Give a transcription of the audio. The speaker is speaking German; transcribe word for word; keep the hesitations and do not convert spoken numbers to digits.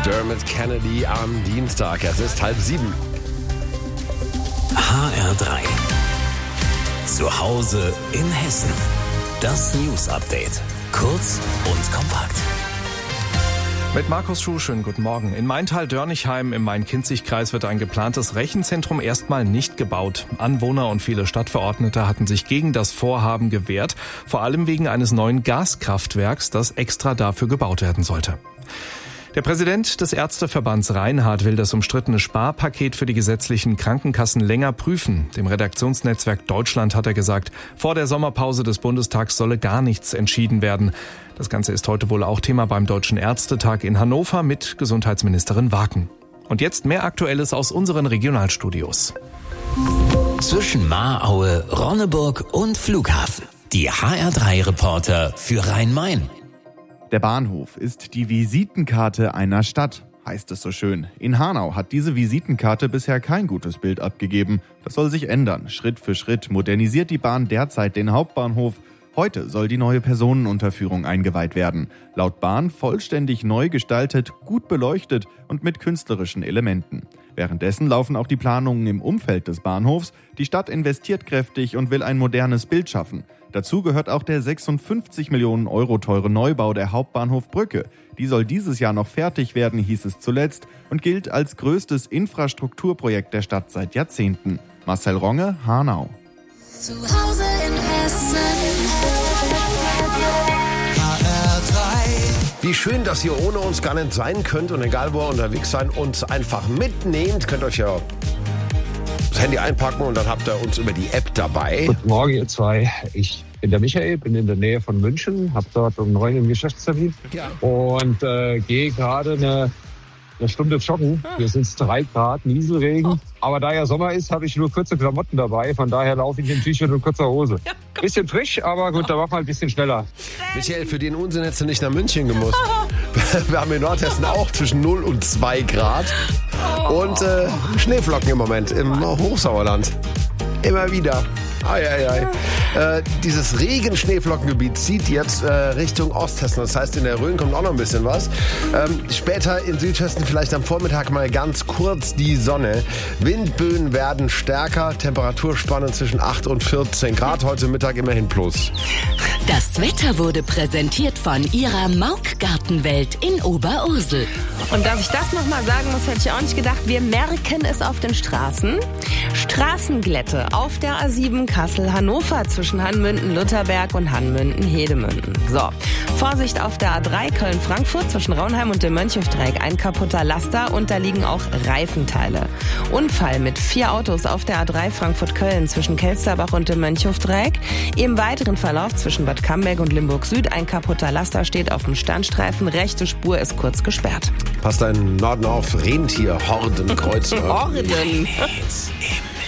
Dermot Kennedy am Dienstag. Es ist halb sieben. H R drei. Zu Hause in Hessen. Das News Update. Kurz und kompakt. Mit Markus Schuh, schönen guten Morgen. In Maintal-Dörnigheim im Main-Kinzig-Kreis wird ein geplantes Rechenzentrum erstmal nicht gebaut. Anwohner und viele Stadtverordnete hatten sich gegen das Vorhaben gewehrt, vor allem wegen eines neuen Gaskraftwerks, das extra dafür gebaut werden sollte. Der Präsident des Ärzteverbands Reinhardt will das umstrittene Sparpaket für die gesetzlichen Krankenkassen länger prüfen. Dem Redaktionsnetzwerk Deutschland hat er gesagt, vor der Sommerpause des Bundestags solle gar nichts entschieden werden. Das Ganze ist heute wohl auch Thema beim Deutschen Ärztetag in Hannover mit Gesundheitsministerin Waken. Und jetzt mehr Aktuelles aus unseren Regionalstudios. Zwischen Mahraue, Ronneburg und Flughafen. Die H R drei Reporter für Rhein-Main. Der Bahnhof ist die Visitenkarte einer Stadt, heißt es so schön. In Hanau hat diese Visitenkarte bisher kein gutes Bild abgegeben. Das soll sich ändern. Schritt für Schritt modernisiert die Bahn derzeit den Hauptbahnhof. Heute soll die neue Personenunterführung eingeweiht werden. Laut Bahn vollständig neu gestaltet, gut beleuchtet und mit künstlerischen Elementen. Währenddessen laufen auch die Planungen im Umfeld des Bahnhofs. Die Stadt investiert kräftig und will ein modernes Bild schaffen. Dazu gehört auch der sechsundfünfzig Millionen Euro teure Neubau der Hauptbahnhofbrücke. Die soll dieses Jahr noch fertig werden, hieß es zuletzt, und gilt als größtes Infrastrukturprojekt der Stadt seit Jahrzehnten. Marcel Ronge, Hanau. Zu Hause in Hessen. H R drei. Wie schön, dass ihr ohne uns gar nicht sein könnt und egal wo ihr unterwegs seid, uns einfach mitnehmt. Könnt euch ja das Handy einpacken und dann habt ihr uns über die App dabei. Guten Morgen, ihr zwei. Ich bin der Michael, bin in der Nähe von München, habe dort um neun im Geschäftstermin Ja. und äh, gehe gerade eine, eine Stunde joggen. Hier sind es drei Grad, Nieselregen. Aber da ja Sommer ist, habe ich nur kurze Klamotten dabei. Von daher laufe ich in T-Shirt und kurzer Hose. Bisschen frisch, aber gut, da machen wir ein bisschen schneller. Michael, für den Unsinn hättest du nicht nach München gemusst. Wir haben in Nordhessen auch zwischen null und zwei Grad. Und äh, Schneeflocken im Moment im Hochsauerland. Immer wieder. Ei, ei, ei. Äh, dieses Regen-Schneeflockengebiet zieht jetzt äh, Richtung Osthessen. Das heißt, in der Rhön kommt auch noch ein bisschen was. Ähm, später in Südhessen vielleicht am Vormittag mal ganz kurz die Sonne. Windböen werden stärker. Temperaturspanne zwischen acht und vierzehn Grad. Heute Mittag immerhin plus. Das Wetter wurde präsentiert von ihrer Mauk-Gartenwelt in Oberursel. Und dass ich das nochmal sagen muss, hätte ich auch nicht gedacht. Wir merken es auf den Straßen. Straßenglätte auf der A sieben Kassel-Hannover zwischen Hanmünden-Lutherberg und Hanmünden-Hedemünden. So, Vorsicht auf der A drei Köln-Frankfurt zwischen Raunheim und dem Mönchhofdreieck. Ein kaputter Laster und da liegen auch Reifenteile. Unfall mit vier Autos auf der A drei Frankfurt-Köln zwischen Kelsterbach und dem Mönchhofdreieck. Im weiteren Verlauf zwischen Bad Camberg und Limburg Süd. Ein kaputter Laster steht auf dem Standstreifen. Rechte Spur ist kurz gesperrt. Passt da im Norden auf. Rentierhorden kreuzen. Horden. Im